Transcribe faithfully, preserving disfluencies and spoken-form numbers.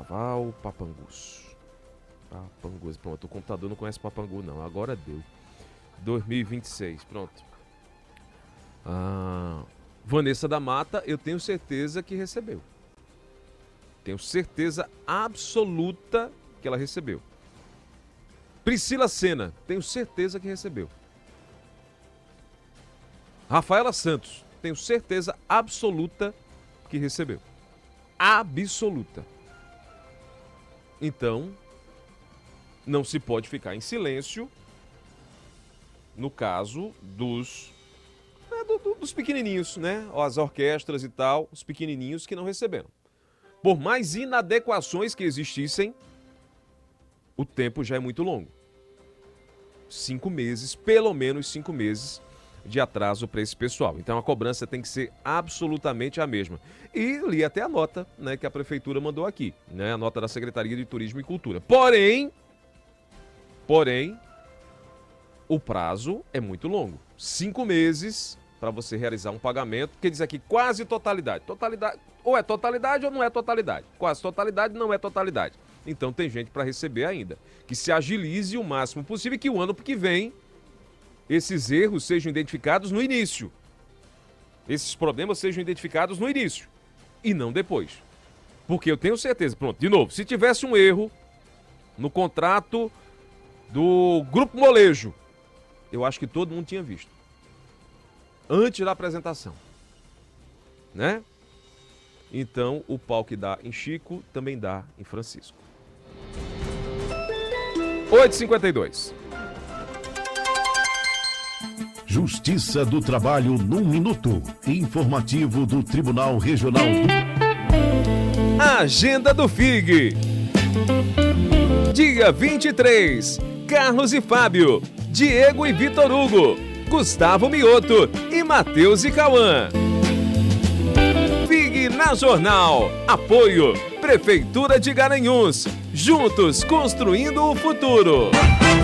Carnaval, Papangus. Papangus, pronto, o computador não conhece Papangu não, agora deu. dois mil e vinte e seis, pronto. Ah, Vanessa da Mata, eu tenho certeza que recebeu. Tenho certeza absoluta que ela recebeu. Priscila Sena, tenho certeza que recebeu. Rafaela Santos, tenho certeza absoluta que recebeu. Absoluta. Então, não se pode ficar em silêncio no caso dos, né, do, do, dos pequenininhos, né? As orquestras e tal, os pequenininhos que não receberam. Por mais inadequações que existissem, o tempo já é muito longo. Cinco meses, pelo menos cinco meses de atraso para esse pessoal. Então a cobrança tem que ser absolutamente a mesma. E li até a nota, né, que a prefeitura mandou aqui, né, a nota da Secretaria de Turismo e Cultura. Porém, porém, o prazo é muito longo. Cinco meses para você realizar um pagamento, que diz aqui quase totalidade. Totalidade, ou é totalidade ou não é totalidade. Quase totalidade não é totalidade. Então tem gente para receber ainda. Que se agilize o máximo possível e que o ano que vem esses erros sejam identificados no início. Esses problemas sejam identificados no início e não depois. Porque eu tenho certeza, pronto, de novo, se tivesse um erro no contrato do Grupo Molejo, eu acho que todo mundo tinha visto. Antes da apresentação. Né? Então, o pau que dá em Chico também dá em Francisco. oito e cinquenta e dois. Justiça do Trabalho num minuto. Informativo do Tribunal Regional. Agenda do F I G. Dia vinte e três. Carlos e Fábio. Diego e Vitor Hugo. Gustavo Mioto e Matheus e Cauã. F I G na Jornal. Apoio Prefeitura de Garanhuns. Juntos construindo o futuro.